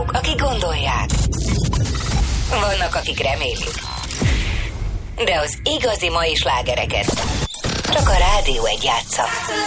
Vannak, akik gondolják. Vannak, akik remélik. De az igazi mai slágereket csak a Rádió 1 játsza.